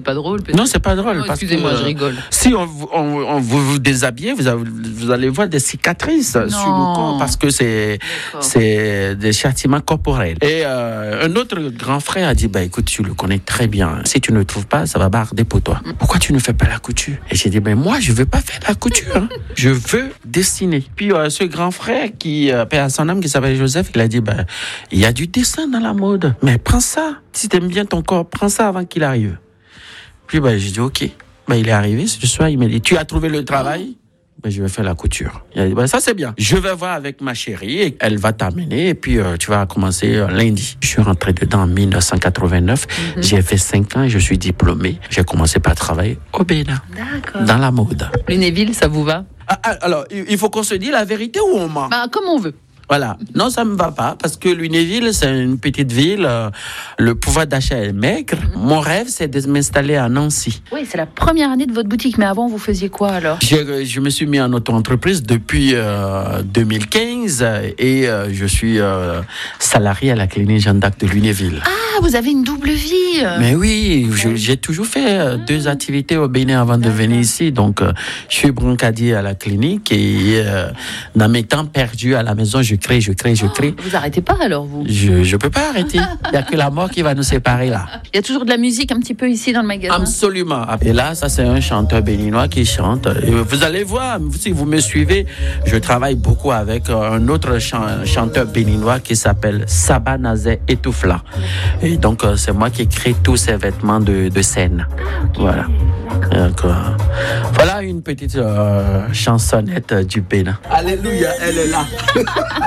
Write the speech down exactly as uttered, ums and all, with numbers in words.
pas drôle. Peut-être. Non, c'est pas drôle. Non, parce excusez-moi, que, je rigole. Si on, on, on vous, vous déshabillez, vous, avez, vous allez voir des cicatrices non. sur le corps parce que c'est, c'est des châtiments corporels. Et euh, un autre grand frère a dit, bah, écoute, tu le connais très bien. Si tu ne le trouves pas, ça va barder pour toi. Pourquoi tu ne fais pas la couture? Et j'ai dit, ben moi, je veux pas faire la couture. Hein. Je veux dessiner. Puis euh, ce grand frère qui euh, paie à son âme, qui s'appelle Joseph, il a dit, ben, il y a du dessin dans la mode. Mais prends ça. Si tu aimes bien ton corps, prends ça avant qu'il arrive. Puis ben, j'ai dit, ok. Ben, il est arrivé ce soir, il m'a dit, tu as trouvé le travail? Ben, je vais faire la couture. Il a dit, ben, ça c'est bien. Je vais voir avec ma chérie, et elle va t'amener, et puis euh, tu vas commencer euh, lundi. Je suis rentré dedans en dix-neuf cent quatre-vingt-neuf. Mm-hmm. J'ai fait cinq ans et je suis diplômé. J'ai commencé par travailler au Bénin. D'accord. Dans la mode. Lunéville, ça vous va? Ah, alors, il faut qu'on se dise la vérité ou on ment? Bah, comme on veut. Voilà. Non, ça me va pas parce que Lunéville, c'est une petite ville. Euh, le pouvoir d'achat est maigre. Mm-hmm. Mon rêve, c'est de m'installer à Nancy. Oui, c'est la première année de votre boutique. Mais avant, vous faisiez quoi alors? Je, je me suis mis en auto-entreprise depuis euh, deux mille quinze et euh, je suis euh, salarié à la clinique Jeanne d'Arc de Lunéville. Ah, vous avez une double vie. Mais oui, je, j'ai toujours fait euh, deux activités au Bénin avant de venir ici. Donc, euh, je suis broncadier à la clinique et euh, dans mes temps perdus à la maison, je crée, je crée, je crée. Oh, vous arrêtez pas alors, vous? Je je peux pas arrêter. Il n'y a que la mort qui va nous séparer là. Il y a toujours de la musique un petit peu ici dans le magasin? Absolument. Et là, ça c'est un chanteur béninois qui chante. Et vous allez voir, si vous me suivez, je travaille beaucoup avec un autre chan- chanteur béninois qui s'appelle Saba Nazé Etoufla. Et donc, c'est moi qui crée tous ces vêtements de, de scène. Voilà. Donc, euh, voilà une petite euh, chansonnette du Bénin. Alléluia, elle est là.